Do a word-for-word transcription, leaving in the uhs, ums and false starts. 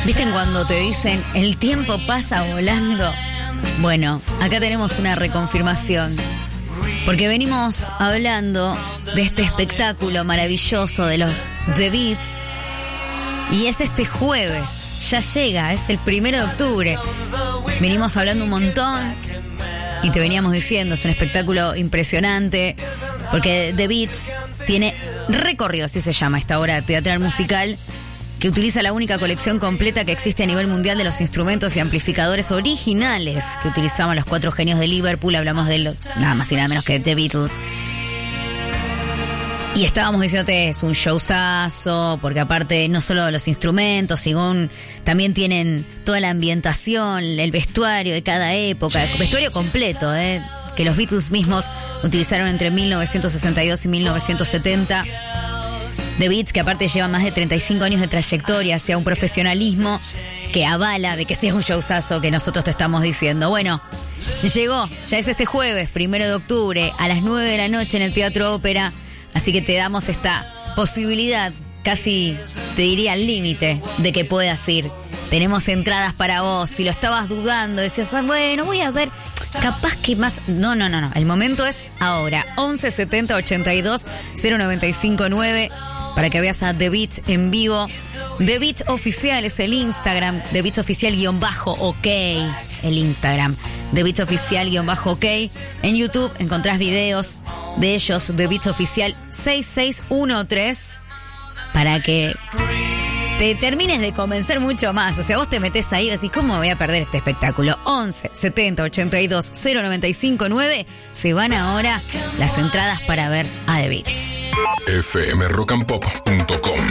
¿Viste cuando te dicen el tiempo pasa volando? Bueno, acá tenemos una reconfirmación. Porque venimos hablando de este espectáculo maravilloso de los The Beats. Y es este jueves. Ya llega, es el primero de octubre. Venimos hablando un montón. Y te veníamos diciendo, es un espectáculo impresionante. Porque The Beats tiene recorrido, así se llama esta obra teatral musical, que utiliza la única colección completa que existe a nivel mundial de los instrumentos y amplificadores originales que utilizaban los cuatro genios de Liverpool. Hablamos de lo, nada más y nada menos que The Beatles. Y estábamos diciéndote, es un showzazo, porque aparte no solo los instrumentos, sino también tienen toda la ambientación, el vestuario de cada época, el vestuario completo, ¿eh? que los Beatles mismos utilizaron entre mil novecientos sesenta y dos y mil novecientos setenta. The Beats, que aparte lleva más de treinta y cinco años de trayectoria hacia un profesionalismo que avala de que sea un showzazo que nosotros te estamos diciendo. Bueno, llegó, ya es este jueves, primero de octubre, a las nueve de la noche en el Teatro Ópera, así que te damos esta posibilidad, casi te diría al límite, de que puedas ir. Tenemos entradas para vos, si lo estabas dudando, decías, ah, bueno, voy a ver, capaz que más... No, no, no, no, el momento es ahora, once setenta ochenta y dos cero noventa y cinco nueve, para que veas a The Beats en vivo. The Beats Oficial es el Instagram, The Beats Oficial guión bajo ok, el Instagram, The Beats Oficial guión bajo ok. En YouTube encontrás videos de ellos, The Beats Oficial seis seis uno tres, para que te termines de convencer mucho más. O sea, vos te metés ahí y decís, ¿cómo voy a perder este espectáculo? once setenta ochenta y dos cero noventa y cinco nueve. Se van ahora las entradas para ver a The Beats. f m rock and pop punto com